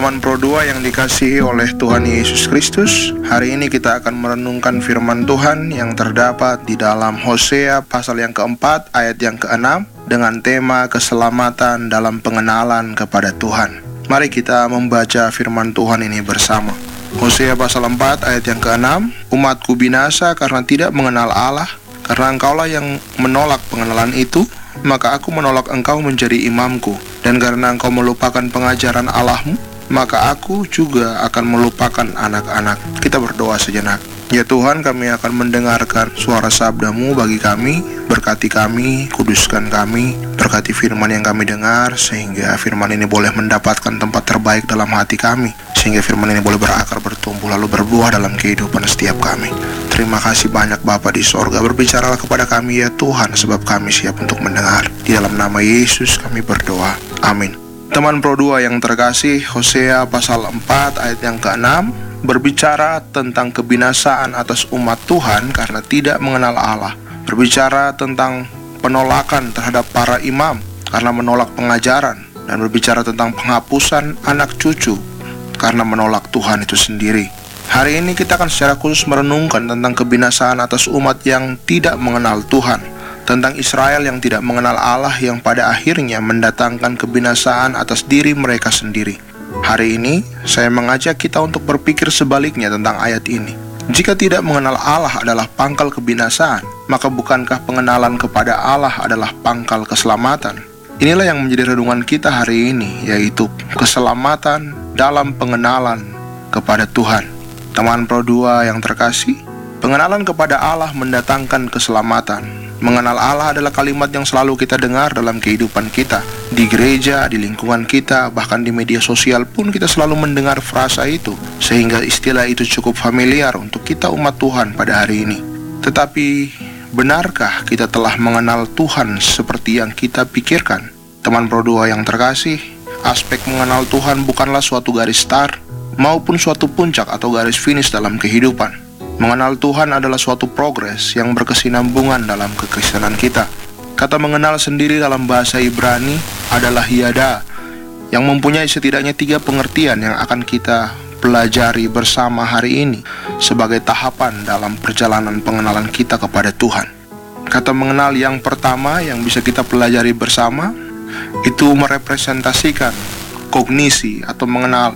Teman Pro 2 yang dikasihi oleh Tuhan Yesus Kristus, hari ini kita akan merenungkan firman Tuhan yang terdapat di dalam Hosea pasal yang keempat ayat yang keenam dengan tema keselamatan dalam pengenalan kepada Tuhan. Mari kita membaca firman Tuhan ini bersama. Hosea pasal 4 ayat yang keenam, umatku binasa karena tidak mengenal Allah, karena engkaulah yang menolak pengenalan itu, maka aku menolak engkau menjadi imamku, dan karena engkau melupakan pengajaran Allahmu, maka aku juga akan melupakan anak-anak. Kita berdoa sejenak. Ya Tuhan, kami akan mendengarkan suara sabda-Mu bagi kami, berkati kami, kuduskan kami, berkati firman yang kami dengar, sehingga firman ini boleh mendapatkan tempat terbaik dalam hati kami, sehingga firman ini boleh berakar, bertumbuh, lalu berbuah dalam kehidupan setiap kami. Terima kasih banyak Bapa di sorga, berbicaralah kepada kami ya Tuhan, sebab kami siap untuk mendengar. Di dalam nama Yesus kami berdoa, amin. Teman Pro 2 yang terkasih, Hosea pasal 4 ayat yang ke-6 berbicara tentang kebinasaan atas umat Tuhan karena tidak mengenal Allah. Berbicara tentang penolakan terhadap para imam karena menolak pengajaran, dan berbicara tentang penghapusan anak cucu karena menolak Tuhan itu sendiri. Hari ini kita akan secara khusus merenungkan tentang kebinasaan atas umat yang tidak mengenal Tuhan, tentang Israel yang tidak mengenal Allah yang pada akhirnya mendatangkan kebinasaan atas diri mereka sendiri. Hari ini saya mengajak kita untuk berpikir sebaliknya tentang ayat ini. Jika tidak mengenal Allah adalah pangkal kebinasaan, maka bukankah pengenalan kepada Allah adalah pangkal keselamatan? Inilah yang menjadi renungan kita hari ini, yaitu keselamatan dalam pengenalan kepada Tuhan. Teman Pro 2 yang terkasih, pengenalan kepada Allah mendatangkan keselamatan. Mengenal Allah adalah kalimat yang selalu kita dengar dalam kehidupan kita. Di gereja, di lingkungan kita, bahkan di media sosial pun kita selalu mendengar frasa itu, sehingga istilah itu cukup familiar untuk kita umat Tuhan pada hari ini. Tetapi, benarkah kita telah mengenal Tuhan seperti yang kita pikirkan? Teman Pro 2 yang terkasih, aspek mengenal Tuhan bukanlah suatu garis start maupun suatu puncak atau garis finish dalam kehidupan. Mengenal Tuhan adalah suatu progres yang berkesinambungan dalam kekristenan kita. Kata mengenal sendiri dalam bahasa Ibrani adalah yada, yang mempunyai setidaknya 3 pengertian yang akan kita pelajari bersama hari ini sebagai tahapan dalam perjalanan pengenalan kita kepada Tuhan. Kata mengenal yang pertama yang bisa kita pelajari bersama itu merepresentasikan kognisi atau mengenal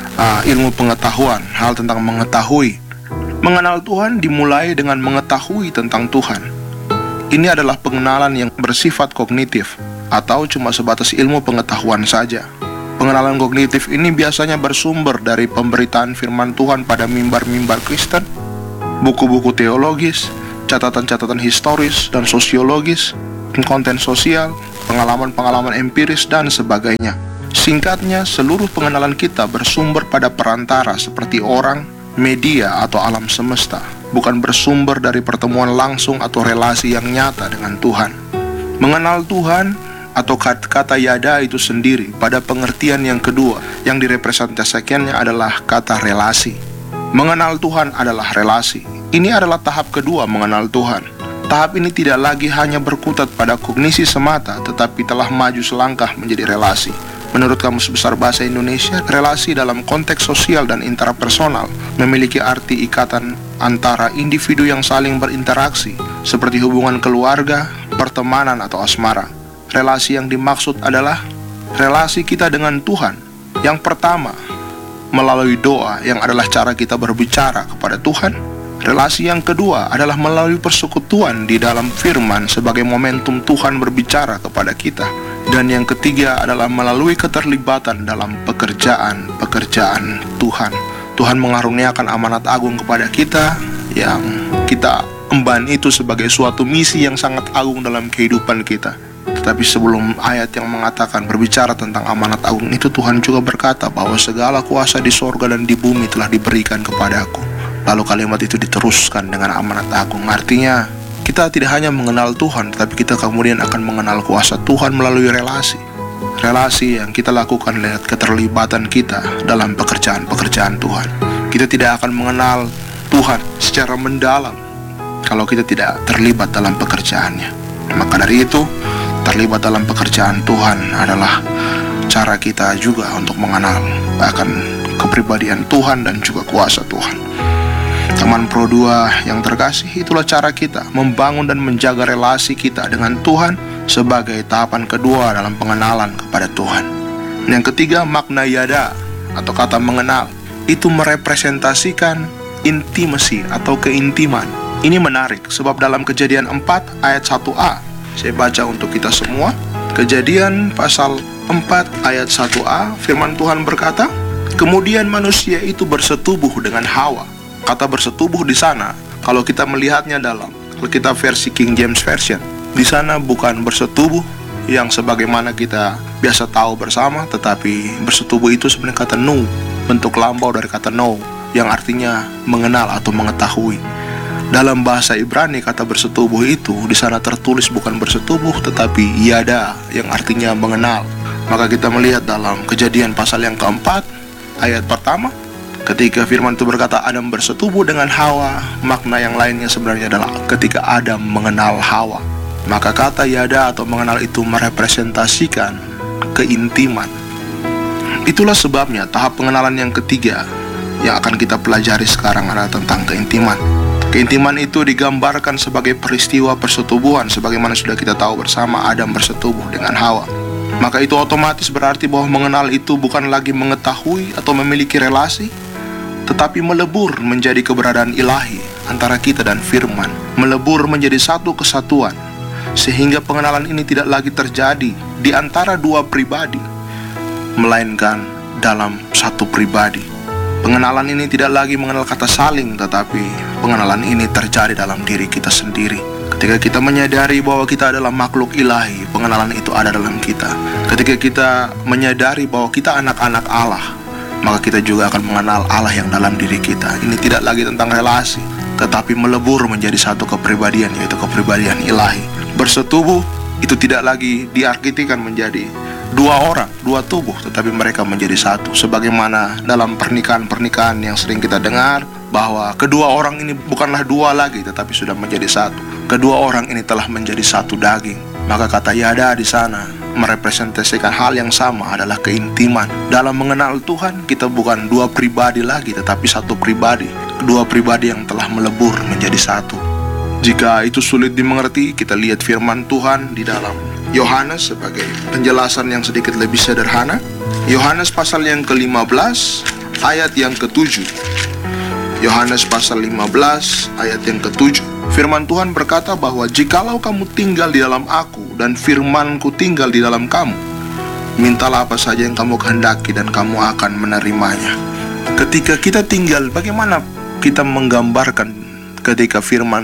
ilmu pengetahuan, hal tentang mengetahui. Mengenal Tuhan dimulai dengan mengetahui tentang Tuhan. Ini adalah pengenalan yang bersifat kognitif atau cuma sebatas ilmu pengetahuan saja. Pengenalan kognitif ini biasanya bersumber dari pemberitaan firman Tuhan pada mimbar-mimbar Kristen, buku-buku teologis, catatan-catatan historis dan sosiologis, konten sosial, pengalaman-pengalaman empiris, dan sebagainya. Singkatnya, seluruh pengenalan kita bersumber pada perantara seperti orang, media, atau alam semesta, bukan bersumber dari pertemuan langsung atau relasi yang nyata dengan Tuhan. Mengenal Tuhan atau kata yada itu sendiri pada pengertian yang kedua yang direpresentasikannya adalah kata relasi. Mengenal Tuhan adalah relasi. Ini adalah tahap kedua mengenal Tuhan. Tahap ini tidak lagi hanya berkutat pada kognisi semata, tetapi telah maju selangkah menjadi relasi. Menurut Kamus Besar Bahasa Indonesia, relasi dalam konteks sosial dan intrapersonal memiliki arti ikatan antara individu yang saling berinteraksi, seperti hubungan keluarga, pertemanan, atau asmara. Relasi yang dimaksud adalah relasi kita dengan Tuhan. Yang pertama, melalui doa yang adalah cara kita berbicara kepada Tuhan. Relasi yang kedua adalah melalui persekutuan di dalam firman sebagai momentum Tuhan berbicara kepada kita. Dan yang ketiga adalah melalui keterlibatan dalam pekerjaan Tuhan. Tuhan mengaruniakan amanat agung kepada kita yang kita emban itu sebagai suatu misi yang sangat agung dalam kehidupan kita. Tetapi sebelum ayat yang mengatakan berbicara tentang amanat agung itu, Tuhan juga berkata bahwa segala kuasa di sorga dan di bumi telah diberikan kepadaku. Lalu kalimat itu diteruskan dengan amanat agung. Artinya kita tidak hanya mengenal Tuhan, tetapi kita kemudian akan mengenal kuasa Tuhan melalui relasi. Relasi yang kita lakukan lewat keterlibatan kita dalam pekerjaan-pekerjaan Tuhan. Kita tidak akan mengenal Tuhan secara mendalam kalau kita tidak terlibat dalam pekerjaannya. Maka dari itu, terlibat dalam pekerjaan Tuhan adalah cara kita juga untuk mengenal akan kepribadian Tuhan dan juga kuasa Tuhan. Teman Pro 2 yang terkasih, itulah cara kita membangun dan menjaga relasi kita dengan Tuhan sebagai tahapan kedua dalam pengenalan kepada Tuhan. Yang ketiga, makna yada atau kata mengenal itu merepresentasikan intimacy atau keintiman. Ini menarik sebab dalam Kejadian 4 ayat 1a, saya baca untuk kita semua. Kejadian pasal 4 ayat 1a, firman Tuhan berkata, kemudian manusia itu bersetubuh dengan Hawa. Kata bersetubuh di sana, kalau kita melihatnya dalam Alkitab versi King James Version, di sana bukan bersetubuh yang sebagaimana kita biasa tahu bersama, tetapi bersetubuh itu sebenarnya kata nu, bentuk lampau dari kata know, yang artinya mengenal atau mengetahui. Dalam bahasa Ibrani, kata bersetubuh itu di sana tertulis bukan bersetubuh tetapi yada, yang artinya mengenal. Maka kita melihat dalam Kejadian pasal yang keempat ayat pertama, ketika firman itu berkata Adam bersetubuh dengan Hawa, makna yang lainnya sebenarnya adalah ketika Adam mengenal Hawa. Maka kata yada atau mengenal itu merepresentasikan keintiman. Itulah sebabnya tahap pengenalan yang ketiga yang akan kita pelajari sekarang adalah tentang keintiman. Keintiman itu digambarkan sebagai peristiwa persetubuhan, sebagaimana sudah kita tahu bersama Adam bersetubuh dengan Hawa. Maka itu otomatis berarti bahwa mengenal itu bukan lagi mengetahui atau memiliki relasi, tetapi melebur menjadi keberadaan ilahi antara kita dan firman, melebur menjadi satu kesatuan, sehingga pengenalan ini tidak lagi terjadi di antara dua pribadi, melainkan dalam satu pribadi. Pengenalan ini tidak lagi mengenal kata saling, tetapi pengenalan ini terjadi dalam diri kita sendiri. Ketika kita menyadari bahwa kita adalah makhluk ilahi, pengenalan itu ada dalam kita. Ketika kita menyadari bahwa kita anak-anak Allah, maka kita juga akan mengenal Allah yang dalam diri kita. Ini tidak lagi tentang relasi, tetapi melebur menjadi satu kepribadian, yaitu kepribadian ilahi. Bersetubuh itu tidak lagi diartikan menjadi dua orang, dua tubuh, tetapi mereka menjadi satu. Sebagaimana dalam pernikahan-pernikahan yang sering kita dengar, bahwa kedua orang ini bukanlah dua lagi, tetapi sudah menjadi satu. Kedua orang ini telah menjadi satu daging. Maka kata yada di sana merepresentasikan hal yang sama, adalah keintiman. Dalam mengenal Tuhan, kita bukan dua pribadi lagi, tetapi satu pribadi. Dua pribadi yang telah melebur menjadi satu. Jika itu sulit dimengerti, kita lihat firman Tuhan di dalam Yohanes sebagai penjelasan yang sedikit lebih sederhana. Yohanes pasal yang ke-15 ayat yang ke-7. Yohanes pasal 15 ayat yang ke-7. Firman Tuhan berkata bahwa jikalau kamu tinggal di dalam aku dan firmanku tinggal di dalam kamu, mintalah apa saja yang kamu kehendaki dan kamu akan menerimanya. Ketika kita tinggal, bagaimana kita menggambarkan ketika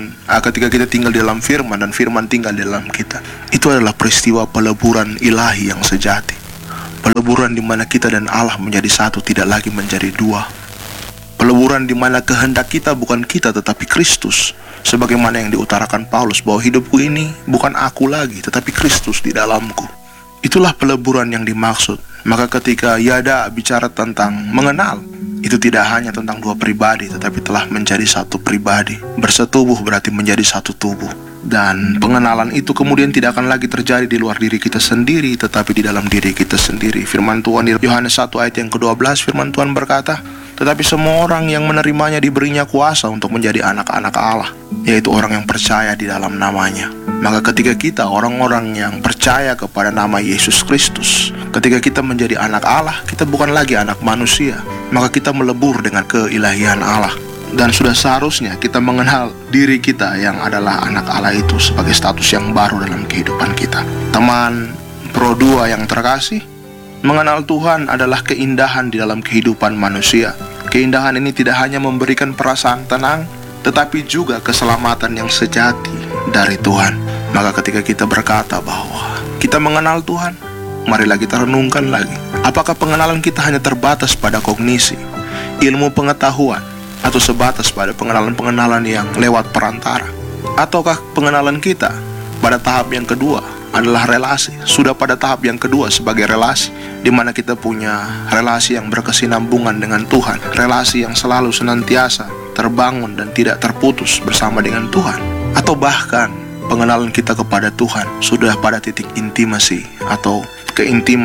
kita tinggal di dalam firman dan firman tinggal di dalam kita? Itu adalah peristiwa peleburan ilahi yang sejati. Peleburan di mana kita dan Allah menjadi satu, tidak lagi menjadi dua. Peleburan di mana kehendak kita bukan kita tetapi Kristus. Sebagaimana yang diutarakan Paulus bahwa hidupku ini bukan aku lagi tetapi Kristus di dalamku. Itulah peleburan yang dimaksud. Maka ketika yada bicara tentang mengenal, itu tidak hanya tentang dua pribadi, tetapi telah menjadi satu pribadi. Bersetubuh berarti menjadi satu tubuh. Dan pengenalan itu kemudian tidak akan lagi terjadi di luar diri kita sendiri, tetapi di dalam diri kita sendiri. Firman Tuhan di Yohanes 1 ayat yang ke-12, firman Tuhan berkata, tetapi semua orang yang menerimanya diberinya kuasa untuk menjadi anak-anak Allah, yaitu orang yang percaya di dalam namanya. Maka ketika kita orang-orang yang percaya kepada nama Yesus Kristus, ketika kita menjadi anak Allah, kita bukan lagi anak manusia, maka kita melebur dengan keilahian Allah. Dan sudah seharusnya kita mengenal diri kita yang adalah anak Allah itu sebagai status yang baru dalam kehidupan kita. Teman Pro 2 yang terkasih, mengenal Tuhan adalah keindahan di dalam kehidupan manusia. Keindahan ini tidak hanya memberikan perasaan tenang, tetapi juga keselamatan yang sejati dari Tuhan. Maka ketika kita berkata bahwa kita mengenal Tuhan, marilah kita renungkan lagi. Apakah pengenalan kita hanya terbatas pada kognisi, ilmu pengetahuan, atau sebatas pada pengenalan-pengenalan yang lewat perantara? Ataukah pengenalan kita pada tahap yang kedua adalah relasi? Sudah pada tahap yang kedua sebagai relasi, di mana kita punya relasi yang berkesinambungan dengan Tuhan, relasi yang selalu senantiasa terbangun dan tidak terputus bersama dengan Tuhan. Atau bahkan pengenalan kita kepada Tuhan sudah pada titik intimasi atau keintiman,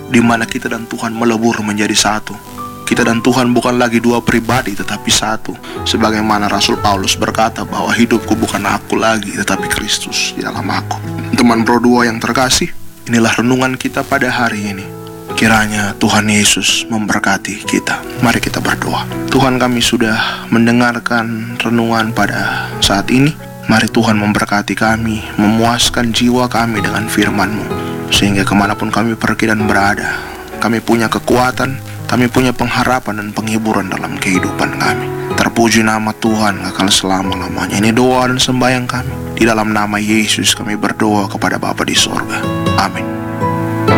di mana kita dan Tuhan melebur menjadi satu. Kita dan Tuhan bukan lagi dua pribadi, tetapi satu. Sebagaimana Rasul Paulus berkata bahwa hidupku bukan aku lagi, tetapi Kristus di dalam aku. Teman Pro 2 yang terkasih, inilah renungan kita pada hari ini. Kiranya Tuhan Yesus memberkati kita. Mari kita berdoa. Tuhan, kami sudah mendengarkan renungan pada saat ini. Mari Tuhan memberkati kami, memuaskan jiwa kami dengan firman-Mu, sehingga kemanapun kami pergi dan berada, kami punya kekuatan, kami punya pengharapan dan penghiburan dalam kehidupan kami. Terpuji nama Tuhan kekal selama-lamanya. Ini doa dan sembahyang kami. Di dalam nama Yesus kami berdoa kepada Bapa di sorga. Amin.